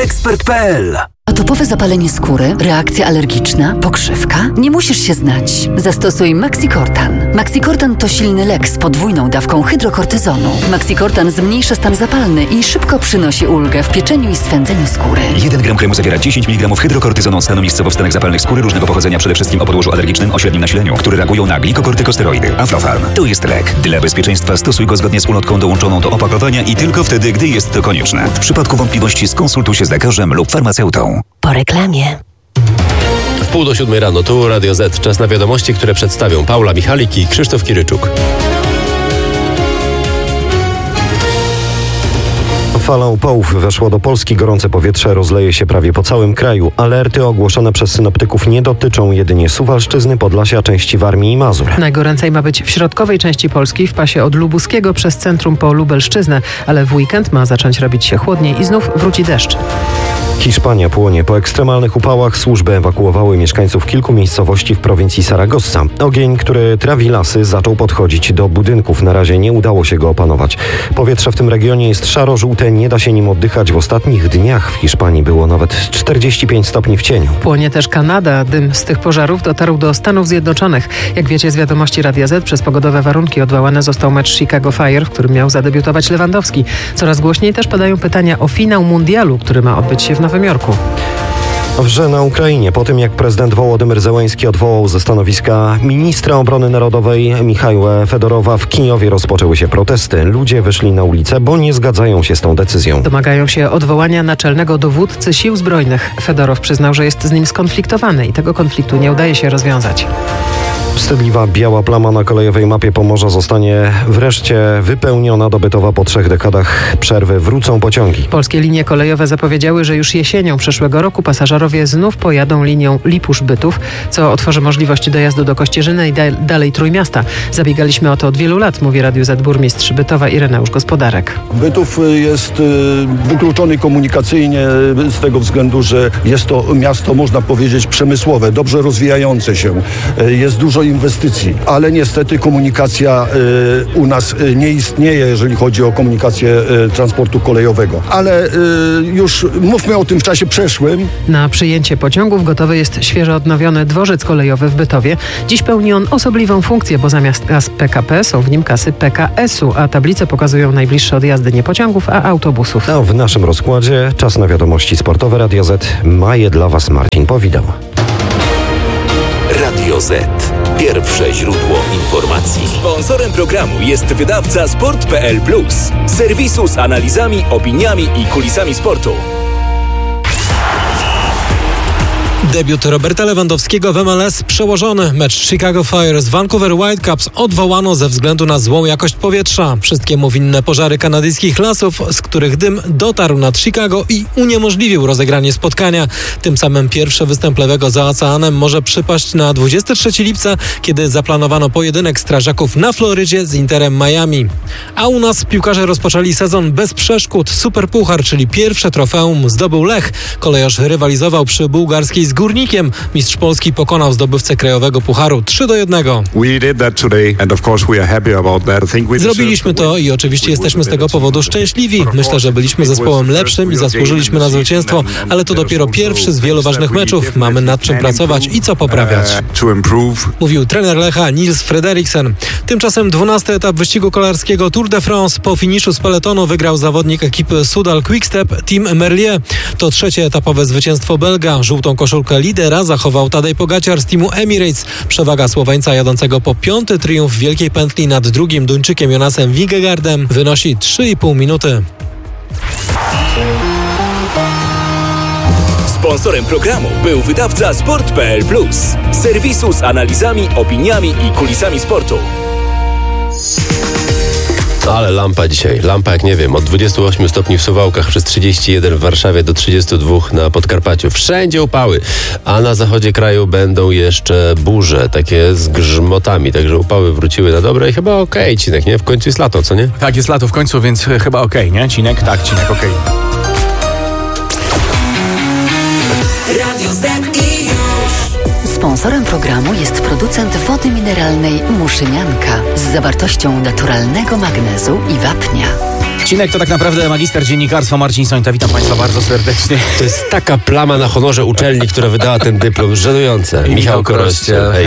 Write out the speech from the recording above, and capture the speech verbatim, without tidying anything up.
ekspert kropka pe el. Atopowe zapalenie skóry, reakcja alergiczna, pokrzywka? Nie musisz się znać. Zastosuj Maxicortan. Maxicortan to silny lek z podwójną dawką hydrokortyzonu. Maxicortan zmniejsza stan zapalny i szybko przynosi ulgę w pieczeniu i swędzeniu skóry. jeden gram kremu zawiera dziesięć miligramów hydrokortyzonu, stanu miejscowo w stanach zapalnych skóry różnego pochodzenia, przede wszystkim o podłożu alergicznym o średnim nasileniu, które reagują na glikokortykosteroidy. Aflofarm to jest lek. Dla bezpieczeństwa stosuj go zgodnie z ulotką dołączoną do opakowania i tylko wtedy, gdy jest to konieczne. W przypadku wątpliwości skonsultuj się z lekarzem lub farmaceutą. Po reklamie. W pół do siódmej rano, tu Radio Z. Czas na wiadomości, które przedstawią Paula Michalik i Krzysztof Kiryczuk. Fala upałów weszła do Polski. Gorące powietrze rozleje się prawie po całym kraju. Alerty ogłoszone przez synoptyków nie dotyczą jedynie Suwalszczyzny, Podlasia, części Warmii i Mazur. Najgoręcej ma być w środkowej części Polski, w pasie od Lubuskiego przez centrum po Lubelszczyznę, ale w weekend ma zacząć robić się chłodniej i znów wróci deszcz. Hiszpania płonie. Po ekstremalnych upałach służby ewakuowały mieszkańców kilku miejscowości w prowincji Saragossa. Ogień, który trawi lasy, zaczął podchodzić do budynków. Na razie nie udało się go opanować. Powietrze w tym regionie jest szaro-żółte, nie da się nim oddychać. W ostatnich dniach w Hiszpanii było nawet czterdzieści pięć stopni w cieniu. Płonie też Kanada. Dym z tych pożarów dotarł do Stanów Zjednoczonych. Jak wiecie z wiadomości Radia Z, przez pogodowe warunki odwołany został mecz Chicago Fire, w którym miał zadebiutować Lewandowski. Coraz głośniej też padają pytania o finał mundialu, który ma odbyć się w Nowym Jorku. Wrze na Ukrainie. Po tym, jak prezydent Wołodymyr Zełenski odwołał ze stanowiska ministra obrony narodowej Michajła Fedorowa, w Kijowie rozpoczęły się protesty. Ludzie wyszli na ulicę, bo nie zgadzają się z tą decyzją. Domagają się odwołania naczelnego dowódcy sił zbrojnych. Fedorow przyznał, że jest z nim skonfliktowany i tego konfliktu nie udaje się rozwiązać. Wstydliwa biała plama na kolejowej mapie Pomorza zostanie wreszcie wypełniona. Dobytowa po trzech dekadach przerwy wrócą pociągi. Polskie linie kolejowe zapowiedziały, że już jesienią przyszłego roku pasażerowie znów pojadą linią Lipusz-Bytów, co otworzy możliwość dojazdu do Kościerzyny i da- dalej Trójmiasta. Zabiegaliśmy o to od wielu lat, mówi Radiu Z burmistrz Bytowa Ireneusz Gospodarek. Bytów jest wykluczony komunikacyjnie z tego względu, że jest to miasto, można powiedzieć, przemysłowe, dobrze rozwijające się. Jest dużo inwestycji, ale niestety komunikacja y, u nas y, nie istnieje, jeżeli chodzi o komunikację y, transportu kolejowego. Ale y, już mówmy o tym w czasie przeszłym. Na przyjęcie pociągów gotowy jest świeżo odnowiony dworzec kolejowy w Bytowie. Dziś pełni on osobliwą funkcję, bo zamiast kas P K P są w nim kasy P K S-u, a tablice pokazują najbliższe odjazdy nie pociągów, a autobusów. A w naszym rozkładzie czas na wiadomości sportowe. Radio Z ma je dla Was Marcin Powidał. Radio Z. Pierwsze źródło informacji. Sponsorem programu jest wydawca sport kropka pe el plus. Serwisu z analizami, opiniami i kulisami sportu. Debiut Roberta Lewandowskiego w M L S przełożony. Mecz Chicago Fire z Vancouver Whitecaps odwołano ze względu na złą jakość powietrza. Wszystkiemu winne pożary kanadyjskich lasów, z których dym dotarł nad Chicago i uniemożliwił rozegranie spotkania. Tym samym pierwszy występ lewego za oceanem może przypaść na dwudziestego trzeciego lipca, kiedy zaplanowano pojedynek strażaków na Florydzie z Interem Miami. A u nas piłkarze rozpoczęli sezon bez przeszkód. Superpuchar, czyli pierwsze trofeum, zdobył Lech. Kolejarz rywalizował przy bułgarskiej z Górnikiem. Mistrz Polski pokonał zdobywcę krajowego pucharu trzy do jednego. Zrobiliśmy to i oczywiście jesteśmy z tego powodu szczęśliwi. Myślę, że byliśmy zespołem lepszym i zasłużyliśmy na zwycięstwo, ale to dopiero pierwszy z wielu ważnych meczów. Mamy nad czym pracować i co poprawiać. Mówił trener Lecha Nils Frederiksen. Tymczasem dwunasty etap wyścigu kolarskiego Tour de France. Po finiszu z peletonu wygrał zawodnik ekipy Soudal Quickstep Tim Merlier. To trzecie etapowe zwycięstwo Belga. Żółtą koszulkę lidera zachował Tadej Pogacar z teamu Emirates. Przewaga Słoweńca jadącego po piąty triumf w wielkiej pętli nad drugim Duńczykiem Jonasem Vingegaardem wynosi trzy i pół minuty. Sponsorem programu był wydawca sport kropka pe el plus. Serwisu z analizami, opiniami i kulisami sportu. Ale lampa dzisiaj, lampa jak nie wiem, od dwudziestu ośmiu stopni w Suwałkach, przez trzydzieści jeden w Warszawie do trzydziestu dwóch na Podkarpaciu. Wszędzie upały, a na zachodzie kraju będą jeszcze burze, takie z grzmotami, także upały wróciły na dobre i chyba okej, okay, Cinek, nie? W końcu jest lato, co nie? Tak, jest lato w końcu, więc chyba okej, okay, nie? Cinek? Tak, Cinek, okej. Okay. Radio Z i już. Sponsorem programu jest producent wody mineralnej Muszynianka z zawartością naturalnego magnezu i wapnia. Cinek to tak naprawdę magister dziennikarstwa Marcin Sońta. Witam Państwa bardzo serdecznie. To jest taka plama na honorze uczelni, która wydała ten dyplom. Żenujące. I Michał Michał Korościel. Korościel. Hej.